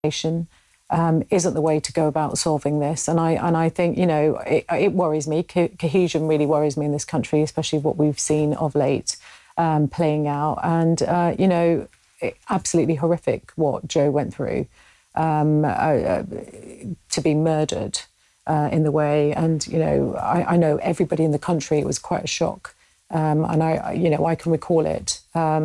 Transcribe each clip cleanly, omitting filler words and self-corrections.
isn't the way to go about solving this. And I think, it worries me. Cohesion really worries me in this country, especially what we've seen of late playing out. And, absolutely horrific what Jo went through, to be murdered in the way. And, I know everybody in the country, it was quite a shock. And I can recall it.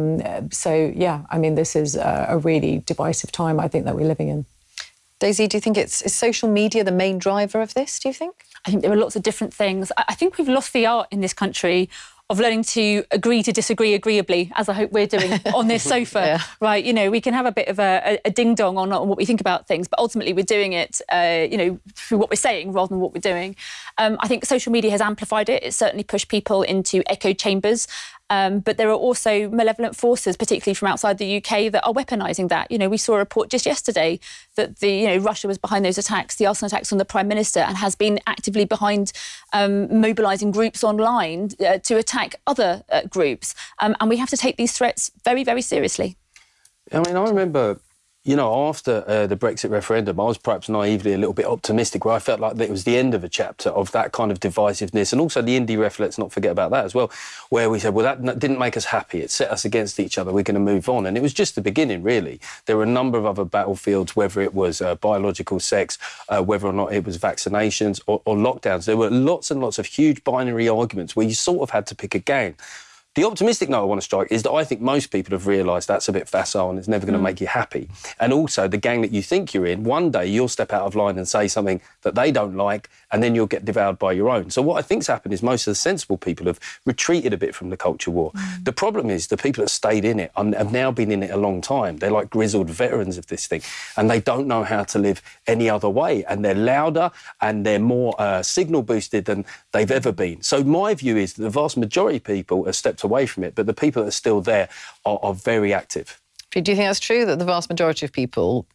This is a really divisive time, I think, that we're living in. Daisy, do you think is social media the main driver of this, do you think? I think there are lots of different things. I think we've lost the art in this country of learning to agree to disagree agreeably, as I hope we're doing on this sofa, yeah. Right? We can have a bit of a ding-dong on what we think about things, but ultimately we're doing it, through what we're saying rather than what we're doing. I think social media has amplified it. It's certainly pushed people into echo chambers. But there are also malevolent forces, particularly from outside the UK, that are weaponising that. We saw a report just yesterday that Russia was behind those attacks, the arson attacks on the Prime Minister, and has been actively behind mobilising groups online to attack other groups. And we have to take these threats very, very seriously. I remember, after the Brexit referendum, I was perhaps naively a little bit optimistic, where I felt like that it was the end of a chapter of that kind of divisiveness. And also the Indie Ref, let's not forget about that as well, where we said, well, that didn't make us happy. It set us against each other. We're going to move on. And it was just the beginning, really. There were a number of other battlefields, whether it was biological sex, whether or not it was vaccinations or lockdowns. There were lots and lots of huge binary arguments where you sort of had to pick a game. The optimistic note I want to strike is that I think most people have realised that's a bit facile and it's never going to make you happy. And also, the gang that you think you're in, one day you'll step out of line and say something that they don't like, and then you'll get devoured by your own. So what I think's happened is most of the sensible people have retreated a bit from the culture war. The problem is the people that stayed in it have now been in it a long time. They're like grizzled veterans of this thing, and they don't know how to live any other way. And they're louder and they're more signal boosted than they've ever been. So my view is that the vast majority of people have stepped away from it, but the people that are still there are very active. Do you think that's true, that the vast majority of people